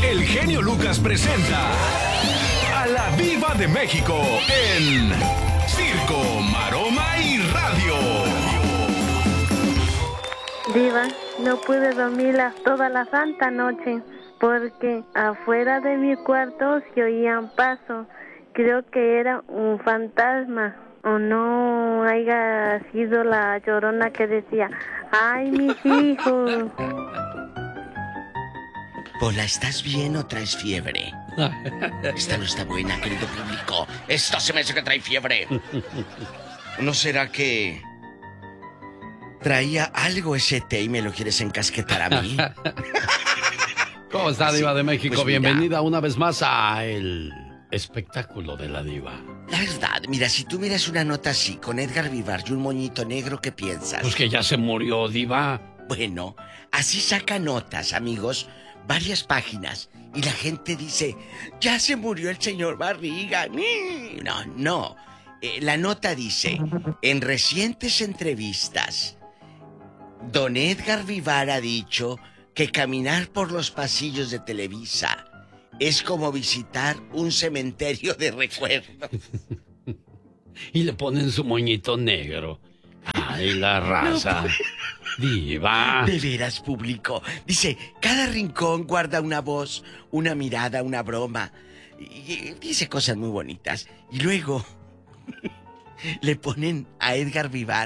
el genio Lucas presenta a la Diva de México en Circo, Maroma y Radio. Diva, no pude dormir toda la santa noche porque afuera de mi cuarto se oían pasos. Creo que era un fantasma o no haya sido la Llorona que decía, ¡ay, mis hijos! Pola, ¿estás bien o traes fiebre? Esta no está buena, querido público. Esto se me hace que trae fiebre. ¿No será que traía algo ese té y me lo quieres encasquetar a mí? ¿Cómo está, Diva de México? Pues mira, bienvenida una vez más a el espectáculo de la Diva. la verdad, mira, si tú miras una nota así, con Edgar Vivar y un moñito negro, ¿qué piensas? Pues que ya se murió, Diva. Bueno, así saca notas, amigos, varias páginas, y la gente dice, ya se murió el señor Barriga. No. La nota dice, en recientes entrevistas, don Edgar Vivar ha dicho que caminar por los pasillos de Televisa es como visitar un cementerio de recuerdos. Y le ponen su moñito negro. Ay, la raza. Diva. De veras, público. Dice, cada rincón guarda una voz, una mirada, una broma. Y dice cosas muy bonitas. Y luego le ponen a Edgar Vivar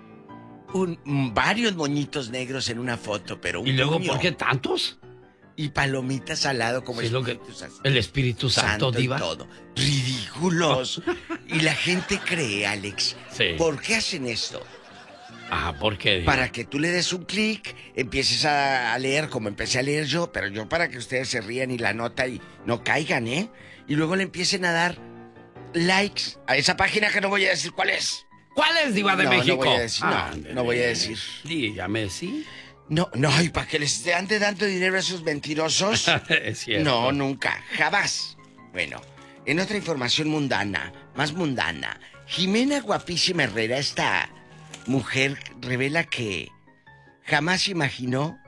varios moñitos negros en una foto, pero un ¿Y luego puño. por qué tantos? Y palomitas al lado como Sí, el Espíritu Santo, y Diva. todo. Ridículos. Y la gente cree, Alex. Sí. ¿Por qué hacen esto? Ah, ¿por qué, Diva? Para que tú le des un clic, empieces a leer como empecé a leer yo, pero yo para que ustedes se rían y la nota y no caigan, ¿eh? Y luego le empiecen a dar likes a esa página que no voy a decir cuál es. ¿Cuál es, Diva de No, México? no voy a decir, no voy a decir. Dígame, ¿sí? No, y para que les ande dando dinero a esos mentirosos. Es cierto. No, nunca, jamás. Bueno, en otra información mundana, más mundana, Jimena Guapísima Herrera, esta mujer, revela que jamás imaginó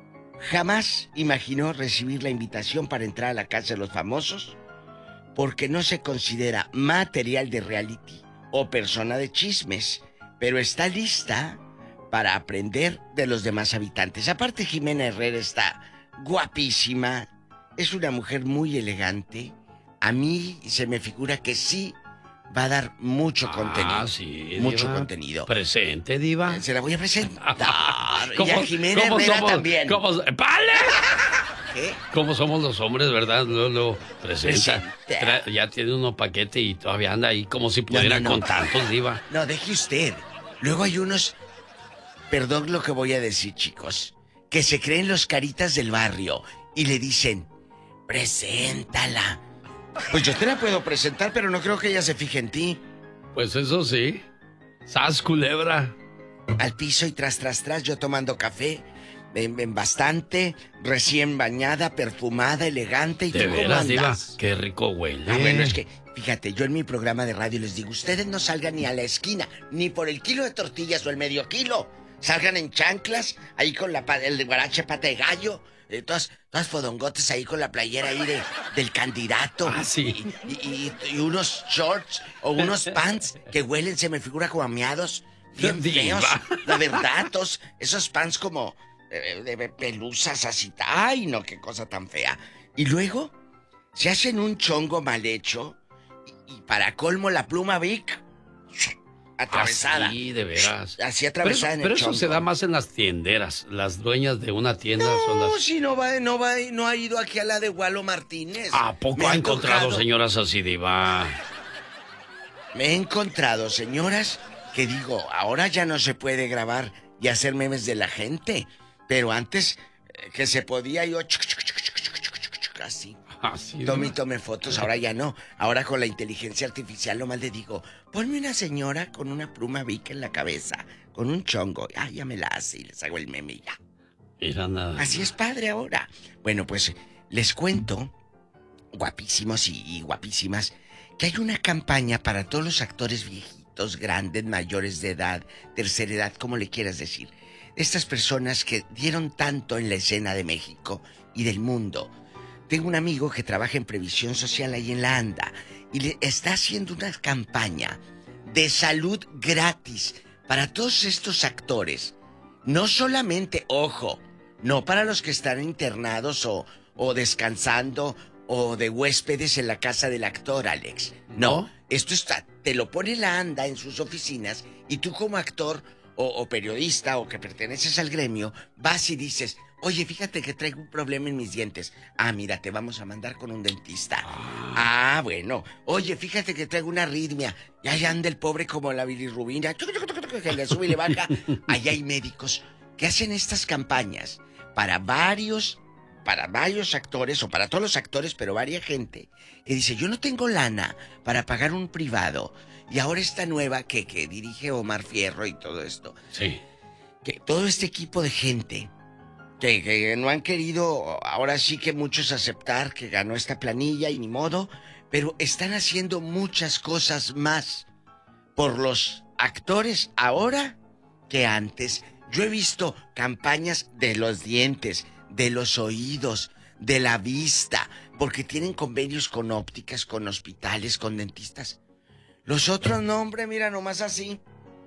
recibir la invitación para entrar a la casa de los famosos porque no se considera material de reality o persona de chismes, pero está lista para aprender de los demás habitantes. Aparte, Jimena Herrera está guapísima, es una mujer muy elegante. A mí se me figura que sí va a dar mucho contenido. Sí, mucho Diva. contenido. Presente, Diva. Se la voy a presentar. Y a Jimena Herrera también. ¡Vale! ¿Qué? ¿Cómo somos los hombres, verdad? Lo presenta. Ya tiene uno paquete y todavía anda ahí como si pudiera No. con tantos, Diva. No, deje usted. Luego hay unos... Perdón lo que voy a decir, chicos. Que se creen los caritas del barrio y le dicen, preséntala. Pues yo te la puedo presentar, pero no creo que ella se fije en ti. Pues eso sí. ¡Sas, culebra! Al piso y tras, yo tomando café, en bastante, recién bañada, perfumada, elegante. ¿Y ¿De tú cómo veras, Diva? andas? ¡Qué rico huele! Bueno, es que, fíjate, yo en mi programa de radio les digo, ustedes no salgan ni a la esquina, ni por el kilo de tortillas o el medio kilo. Salgan en chanclas, ahí con el guarache pata de gallo, todas fodongotes ahí con la playera ahí del candidato. Ah, sí. Y unos shorts o unos pants que huelen, se me figura como a miados, bien Diva. feos. La verdad, esos pants como de pelusas así. Ay, no, qué cosa tan fea. Y luego se hacen un chongo mal hecho y para colmo la pluma Vic atravesada. Sí, de veras. Así atravesada en el chongo. Pero eso se da más en las tienderas. Las dueñas de una tienda son las... No, si no ha ido aquí a la de Walo Martínez. ¿A poco Me ha ha encontrado tocado. señoras así, Diva? Me he encontrado señoras que digo, ahora ya no se puede grabar y hacer memes de la gente. Pero antes, que se podía yo... Así. Así, Tome fotos, ahora ya no. Ahora con la inteligencia artificial nomás le digo, ponme una señora con una pluma Vic en la cabeza, con un chongo. Ah, ya me la hace y les hago el meme y ya. Mira nada. Así es padre ahora. Bueno, pues les cuento, guapísimos y guapísimas, que hay una campaña para todos los actores viejitos, grandes, mayores de edad, tercera edad, como le quieras decir. Estas personas que dieron tanto en la escena de México y del mundo. tengo un amigo que trabaja en previsión social ahí en la ANDA y le está haciendo una campaña de salud gratis para todos estos actores. No solamente, ojo, no para los que están internados o descansando o de huéspedes en la casa del actor, Alex. No, esto está, te lo pone la ANDA en sus oficinas y tú como actor o periodista o que perteneces al gremio, vas y dices, oye, fíjate que traigo un problema en mis dientes. Ah, mira, te vamos a mandar con un dentista. Ah, bueno. Oye, fíjate que traigo una arritmia. Y ahí anda el pobre como la bilirrubina, que le sube y le baja. Allá hay médicos que hacen estas campañas para varios actores, o para todos los actores, pero varia gente, que dice, yo no tengo lana para pagar un privado. Y ahora esta nueva que dirige Omar Fierro y todo esto. Sí. Que todo este equipo de gente que no han querido, ahora sí que muchos aceptar que ganó esta planilla y ni modo, pero están haciendo muchas cosas más por los actores ahora que antes. Yo he visto campañas de los dientes, de los oídos, de la vista, porque tienen convenios con ópticas, con hospitales, con dentistas. Los otros no, hombre, mira, nomás así.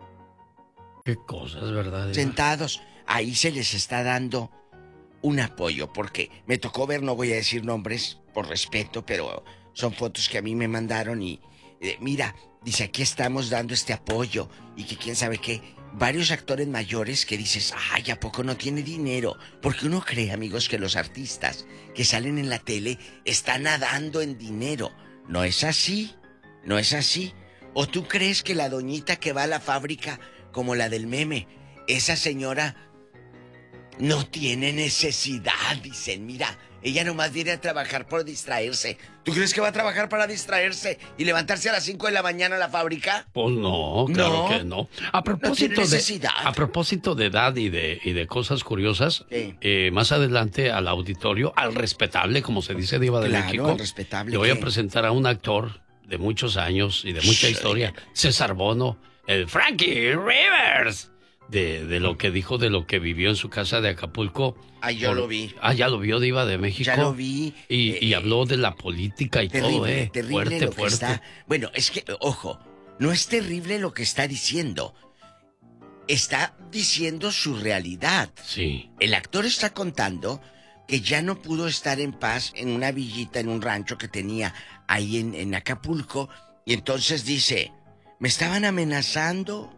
Qué cosas, ¿verdad? Sentados. Ahí se les está dando un apoyo, porque me tocó ver, no voy a decir nombres por respeto, pero son fotos que a mí me mandaron y mira, dice, aquí estamos dando este apoyo y que quién sabe qué. Varios actores mayores que dices, ay, ¿a poco no tiene dinero? Porque uno cree, amigos, que los artistas que salen en la tele están nadando en dinero. No es así, no es así. ¿O tú crees que la doñita que va a la fábrica, como la del meme, esa señora no tiene necesidad? Dicen, mira, ella nomás viene a trabajar por distraerse. ¿Tú crees que va a trabajar para distraerse y levantarse a las 5 de la mañana a la fábrica? Pues no, claro que no. A propósito, a propósito de edad y de cosas curiosas, sí. Más adelante al auditorio, al respetable, como se dice, Diva de México, al respetable, le voy a presentar a un actor de muchos años y de mucha historia, César Bono, el Frankie Rivers. De lo que dijo, de lo que vivió en su casa de Acapulco. Ah, yo lo vi. Ah, ya lo vio, Diva de México. Ya lo vi. Y habló de la política y terrible, todo, terrible fuerte. Está. Bueno, es que, ojo, no es terrible lo que está diciendo. Está diciendo su realidad. Sí. El actor está contando que ya no pudo estar en paz en una villita, en un rancho que tenía ahí en Acapulco. Y entonces dice, me estaban amenazando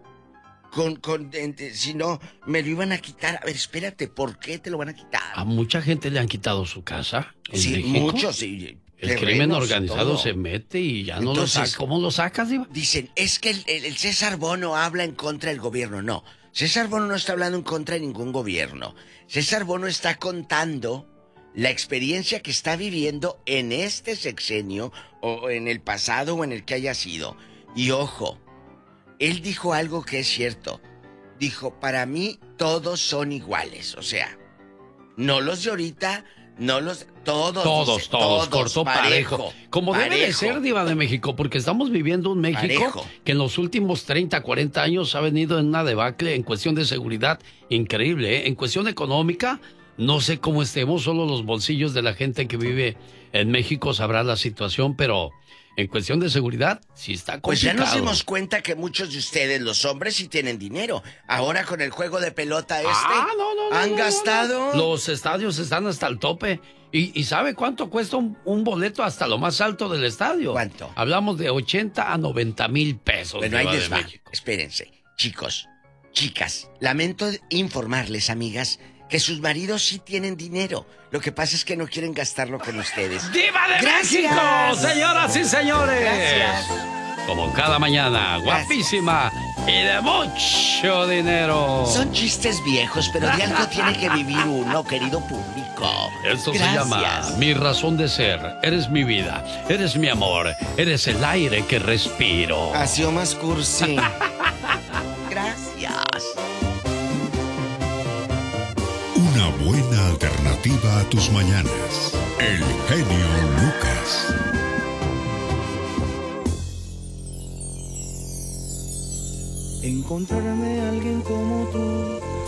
si no, me lo iban a quitar. A ver, espérate, ¿por qué te lo van a quitar? A mucha gente le han quitado su casa en sí, México. Muchos, sí. El crimen organizado se mete y ya no lo saca. ¿Cómo lo sacas, Diva? Dicen, es que el César Bono habla en contra del gobierno. No, César Bono no está hablando en contra de ningún gobierno. César Bono está contando la experiencia que está viviendo en este sexenio o en el pasado o en el que haya sido. Y ojo, él dijo algo que es cierto. Dijo, para mí todos son iguales. O sea, no los de ahorita, no los... Todos, cortó parejo. Como debe de ser, Diva de México, porque estamos viviendo un México que en los últimos 30, 40 años ha venido en una debacle en cuestión de seguridad increíble, ¿eh? En cuestión económica, no sé cómo estemos, solo los bolsillos de la gente que vive en México sabrá la situación, pero... En cuestión de seguridad, sí está complicado. Pues ya nos dimos cuenta que muchos de ustedes, los hombres, sí tienen dinero. Ahora con el juego de pelota han gastado... Los estadios están hasta el tope. ¿Y sabe cuánto cuesta un boleto hasta lo más alto del estadio? ¿Cuánto? Hablamos de 80 a 90 mil pesos. Bueno, ahí les va. Espérense. Chicos, chicas, lamento informarles, amigas, que sus maridos sí tienen dinero. Lo que pasa es que no quieren gastarlo con ustedes. ¡Diva de México! Señoras y señores. Gracias. Como cada mañana, guapísima y de mucho dinero. Son chistes viejos, pero de algo tiene que vivir uno, querido público. Esto se llama Mi razón de ser. Eres mi vida, eres mi amor, eres el aire que respiro. Ha sido más cursi. Gracias. Una buena alternativa a tus mañanas. El genio Lucas. Encontrarme a alguien como tú